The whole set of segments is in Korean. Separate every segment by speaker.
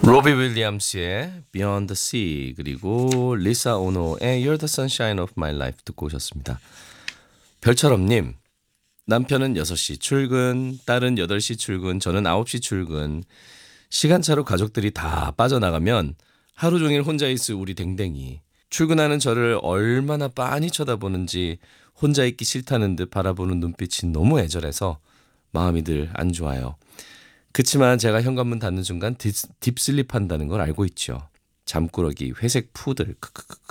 Speaker 1: 로비 윌리엄스의 Beyond the Sea 그리고 리사 오노의 You're the Sunshine of My Life 듣고 오셨습니다. 별처럼님, 남편은 6시 출근, 딸은 8시 출근, 저는 9시 출근. 시간차로 가족들이 다 빠져나가면 하루 종일 혼자 있을 우리 댕댕이. 출근하는 저를 얼마나 빤히 쳐다보는지 혼자 있기 싫다는 듯 바라보는 눈빛이 너무 애절해서 마음이 늘 안 좋아요. 그치만 제가 현관문 닫는 순간 딥슬립 한다는 걸 알고 있죠. 잠꾸러기 회색 푸들. 크크크크.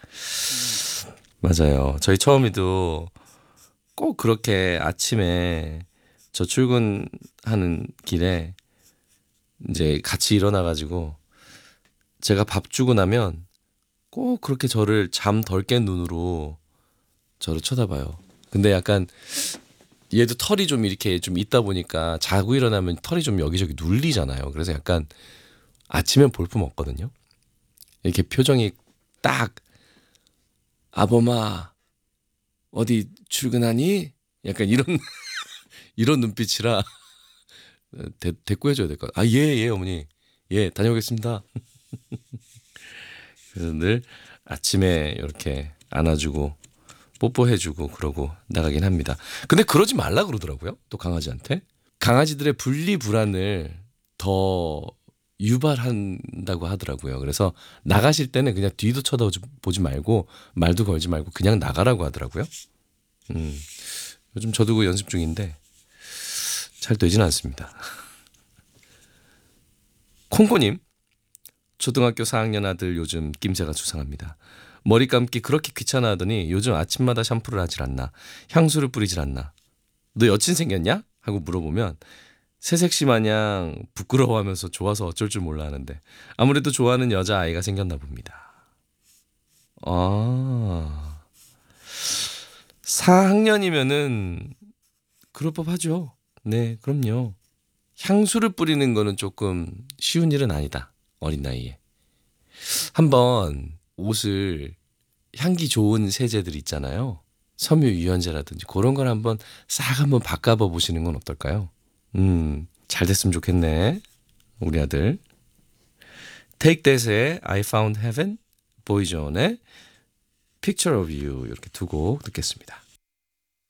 Speaker 1: 맞아요. 저희 처음에도 꼭 그렇게 아침에 저 출근하는 길에 이제 같이 일어나가지고 제가 밥 주고 나면 꼭 그렇게 저를 잠 덜 깬 눈으로 저를 쳐다봐요. 근데 약간 얘도 털이 좀 이렇게 좀 있다 보니까 자고 일어나면 털이 좀 여기저기 눌리잖아요. 그래서 약간 아침엔 볼품 없거든요. 이렇게 표정이 딱 아범아 어디 출근하니? 약간 이런 이런 눈빛이라 대꾸 해줘야 될 것 같아요. 예 어머니. 예 다녀오겠습니다. 그래서 늘 아침에 이렇게 안아주고 뽀뽀해주고 그러고 나가긴 합니다. 근데 그러지 말라 그러더라고요. 또 강아지한테. 강아지들의 분리불안을 더 유발한다고 하더라고요. 그래서 나가실 때는 그냥 뒤도 쳐다보지 말고 말도 걸지 말고 그냥 나가라고 하더라고요. 요즘 저도 그 연습 중인데 잘 되진 않습니다. 콩코님, 초등학교 4학년 아들 요즘 낌새가 수상합니다. 머리 감기 그렇게 귀찮아 하더니 요즘 아침마다 샴푸를 하질 않나, 향수를 뿌리질 않나. 너 여친 생겼냐? 하고 물어보면 새색시 마냥 부끄러워하면서 좋아서 어쩔 줄 몰라 하는데 아무래도 좋아하는 여자아이가 생겼나 봅니다. 4학년이면은 그럴 법하죠. 네, 그럼요. 향수를 뿌리는 거는 조금 쉬운 일은 아니다. 어린 나이에. 한번 옷을 향기 좋은 세제들 있잖아요. 섬유 유연제라든지 그런 걸 한번 바꿔봐 보시는 건 어떨까요? 잘 됐으면 좋겠네. 우리 아들. Take That의 I Found Heaven, 보이존의 Picture of You 이렇게 두 곡 듣겠습니다.